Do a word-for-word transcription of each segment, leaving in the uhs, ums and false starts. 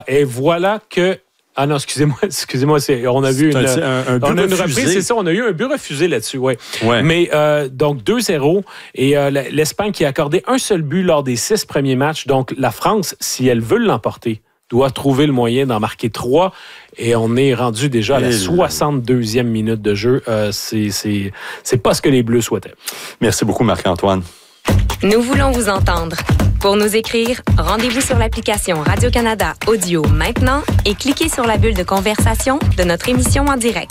Et voilà que... Ah non, excusez-moi, excusez-moi, c'est, on a vu une, un, un, un but on a une refusé. reprise, c'est ça, on a eu un but refusé là-dessus, ouais. ouais. Mais euh, donc deux zéro, et euh, l'Espagne qui a accordé un seul but lors des six premiers matchs, donc la France, si elle veut l'emporter, doit trouver le moyen d'en marquer trois, et on est rendu déjà à la soixante-deuxième minute de jeu. Euh, c'est, c'est, c'est pas ce que les Bleus souhaitaient. Merci beaucoup, Marc-Antoine. Nous voulons vous entendre. Pour nous écrire, rendez-vous sur l'application Radio-Canada Audio maintenant et cliquez sur la bulle de conversation de notre émission en direct.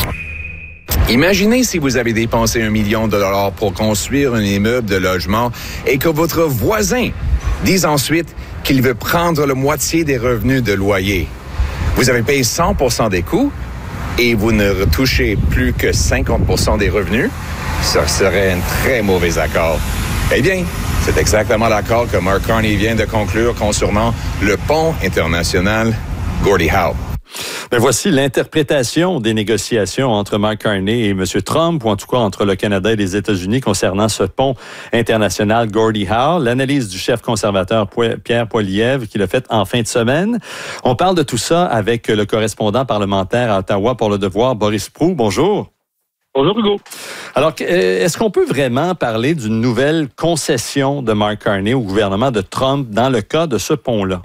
Imaginez si vous avez dépensé un million de dollars pour construire un immeuble de logement et que votre voisin dise ensuite qu'il veut prendre la moitié des revenus de loyer. Vous avez payé cent pour cent des coûts et vous ne retouchez plus que cinquante pour cent des revenus. Ça serait un très mauvais accord. Eh bien, c'est exactement l'accord que Mark Carney vient de conclure concernant le pont international Gordie Howe. Ben voici l'interprétation des négociations entre Mark Carney et M. Trump, ou en tout cas entre le Canada et les États-Unis concernant ce pont international Gordie Howe. L'analyse du chef conservateur Pierre Poilievre qui l'a faite en fin de semaine. On parle de tout ça avec le correspondant parlementaire à Ottawa pour Le Devoir, Boris Proulx. Bonjour. Bonjour Hugo. Alors, est-ce qu'on peut vraiment parler d'une nouvelle concession de Mark Carney au gouvernement de Trump dans le cas de ce pont-là?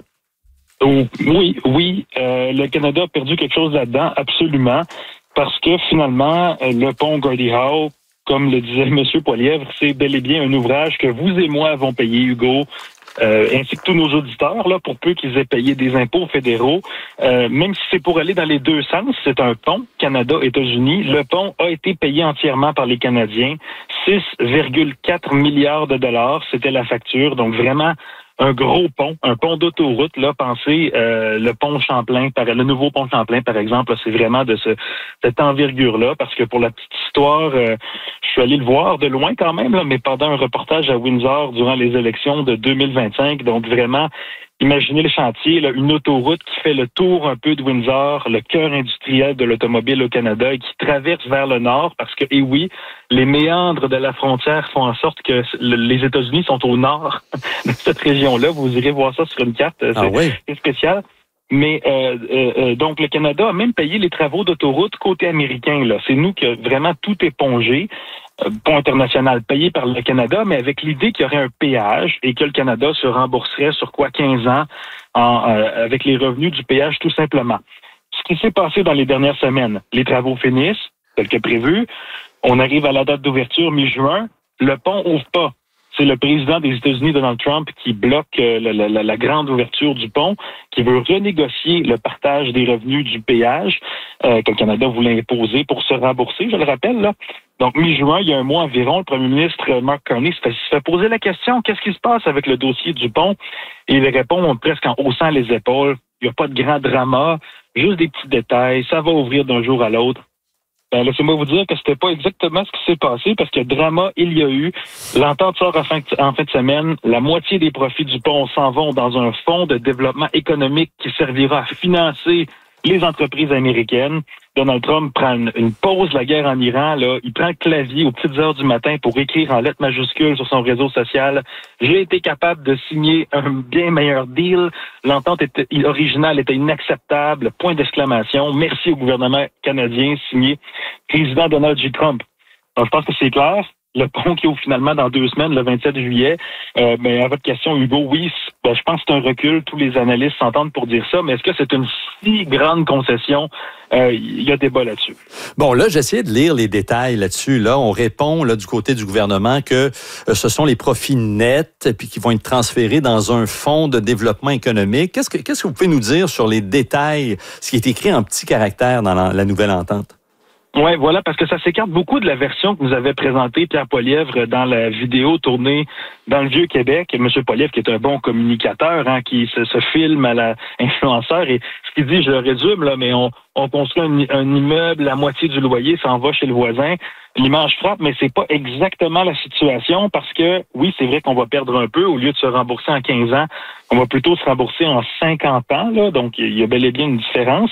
Oui, oui. Euh, le Canada a perdu quelque chose là-dedans, absolument, parce que finalement, le pont Gordie Howe, comme le disait M. Poilievre, c'est bel et bien un ouvrage que vous et moi avons payé, Hugo, Euh, ainsi que tous nos auditeurs, là, pour peu qu'ils aient payé des impôts fédéraux. Euh, même si c'est pour aller dans les deux sens, c'est un pont Canada-États-Unis. Le pont a été payé entièrement par les Canadiens. six virgule quatre milliards de dollars, c'était la facture. Donc vraiment un gros pont, un pont d'autoroute. Là, pensez euh, le pont Champlain, par, le nouveau pont Champlain, par exemple, là, c'est vraiment de ce, cette envergure-là, parce que pour la petite histoire, euh, je suis allé le voir de loin quand même, là, mais pendant un reportage à Windsor durant les élections de deux mille vingt-cinq. Donc vraiment, imaginez le chantier, là, une autoroute qui fait le tour un peu de Windsor, le cœur industriel de l'automobile au Canada, et qui traverse vers le nord, parce que, et oui, les méandres de la frontière font en sorte que les États-Unis sont au nord de cette région-là. Vous irez voir ça sur une carte, c'est, ah oui. c'est spécial. Mais euh, euh, donc le Canada a même payé les travaux d'autoroute côté américain. Là, c'est nous que vraiment tout épongé. Euh, pont international payé par le Canada, mais avec l'idée qu'il y aurait un péage et que le Canada se rembourserait sur quoi quinze ans en, euh, avec les revenus du péage tout simplement. Ce qui s'est passé dans les dernières semaines, les travaux finissent, tel que prévu. On arrive à la date d'ouverture mi-juin. Le pont ouvre pas. C'est le président des États-Unis, Donald Trump, qui bloque euh, la, la, la grande ouverture du pont, qui veut renégocier le partage des revenus du péage euh, que le Canada voulait imposer pour se rembourser, je le rappelle. Là. Donc, mi-juin, il y a un mois environ, le premier ministre Mark Carney se fait, se fait poser la question, qu'est-ce qui se passe avec le dossier du pont? Et il répond presque en haussant les épaules, il n'y a pas de grand drama, juste des petits détails, ça va ouvrir d'un jour à l'autre. Ben, laissez-moi vous dire que c'était pas exactement ce qui s'est passé, parce que drama, il y a eu. L'entente sort en fin, de, en fin de semaine. La moitié des profits du pont s'en vont dans un fonds de développement économique qui servira à financer les entreprises américaines. Donald Trump prend une, une pause de la guerre en Iran. Là, il prend le clavier aux petites heures du matin pour écrire en lettres majuscules sur son réseau social « J'ai été capable de signer un bien meilleur deal. L'entente était, originale était inacceptable. » Point d'exclamation. Merci au gouvernement canadien signé président Donald J. Trump. Donc, je pense que c'est clair. Le pont qui ouvre finalement dans deux semaines, le vingt-sept juillet. Euh, ben, à votre question, Hugo, oui, ben, je pense que c'est un recul. Tous les analystes s'entendent pour dire ça. Mais est-ce que c'est une si grande concession? Il euh, y a débat là-dessus. Bon, là, j'essayais de lire les détails là-dessus. Là, on répond là du côté du gouvernement que euh, ce sont les profits nets puis qui vont être transférés dans un fonds de développement économique. Qu'est-ce que, qu'est-ce que vous pouvez nous dire sur les détails, ce qui est écrit en petits caractères dans la, la nouvelle entente? Oui, voilà, parce que ça s'écarte beaucoup de la version que nous avait présentée Pierre Poilievre dans la vidéo tournée dans le Vieux-Québec. M. Poilievre, qui est un bon communicateur, hein, qui se, se filme à la influenceur, et ce qu'il dit, je le résume, là, mais on, on construit un, un immeuble, la moitié du loyer s'en va chez le voisin. L'image frappe, mais c'est pas exactement la situation, parce que, oui, c'est vrai qu'on va perdre un peu. Au lieu de se rembourser en quinze ans, on va plutôt se rembourser en cinquante ans, là, donc il y a bel et bien une différence.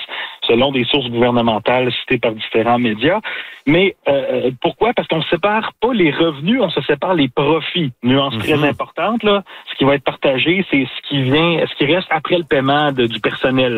selon des sources gouvernementales citées par différents médias. Mais euh, pourquoi? Parce qu'on ne sépare pas les revenus, on se sépare les profits. Nuance mm-hmm. très importante, là. Ce qui va être partagé, c'est ce qui vient, ce qui reste après le paiement de, du personnel.